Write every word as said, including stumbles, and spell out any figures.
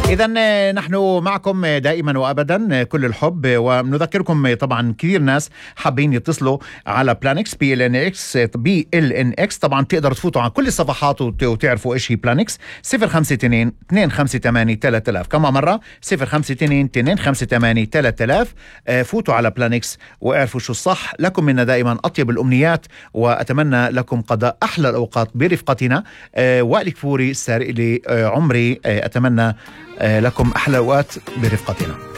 إذن نحن معكم دائما وأبدا كل الحب، ونذكركم طبعا كثير ناس حابين يتصلوا على بلانكس بي ال ان اكس بي ال ان اكس. طبعا تقدر تفوتوا على كل الصفحات وتعرفوا إيش هي بلانكس. صفر خمسة اثنين اثنين خمسة ثمانية ثلاثة آلاف. كمان مرة صفر خمسة اثنين اثنين خمسة ثمانية ثلاثة آلاف. فوتوا على بلانكس واعرفوا شو الصح. لكم منا دائما أطيب الأمنيات، وأتمنى لكم قضاء أحلى الأوقات برفقتنا. وائل كفوري السارق لي عمري، أتمنى لكم أحلى وقت برفقتنا.